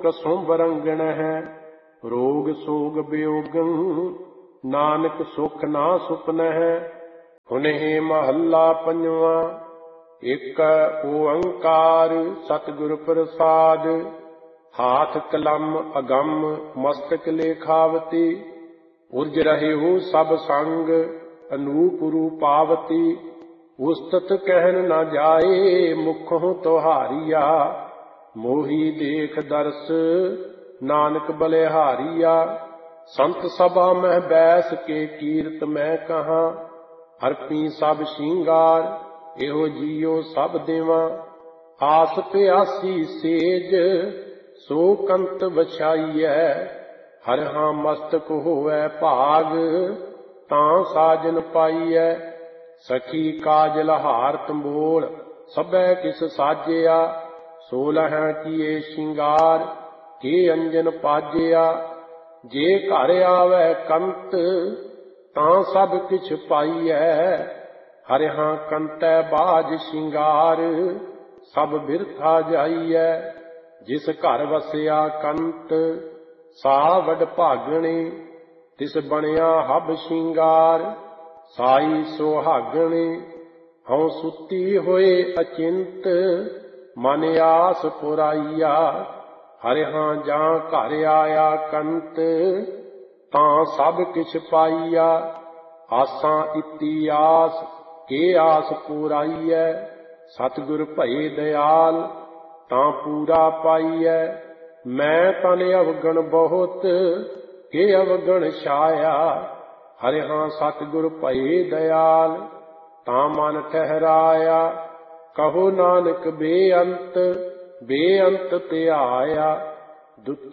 कसों बरंगण है। रोग सोग वियोगं नानक सुख ना सुपन है। हुनहि महला पंजवा। एक ओंकार सतगुर प्रसाद। हाथ कलम अगम मस्तक लेखावती। उर्ज रहे हो सब संग अनूप रूपावती। उस्तत कहन न जाए मुखों तुहारिया। मोही देख दर्श नानक बलिहारिया। संत सभा में बैस के कीर्त मैं कहा। हरपी सब श्रृंगार एहो जियो सब देवा। आस प्यासी सेज सो कंत बछाईਐ। हर हाँ मस्तक होवै भाग तां साजन पाईਐ। सखी काजल हार तंबोल सबै किस साजिया। 16 किए श्रृंगार के अंजन पाजिया। जे घर आवे कंत तां सब किछ पाईਐ। हर हाँ कंतै बाज श्रृंगार सब बिरथा जाईਐ। जिस घर वसिया कंत सा वड भागणी। तिस बनिया हब श्रृंगार साई सुहागणी। हਉ सुती होए अचिंत मन आस पुराईया। हर हाँ जां घर आया कंत तां सब किछ पाईया। आसां इति आस के आस पुराईਐ। सतगुर भये दयाल तां पूरा पाईਐ। मैं तन अवगण बहुत के अवगण छाया। हर हाँ सतगुर भये दयाल तां मन ठहराया। कहो नानक बेअंत बेअंत ते आया।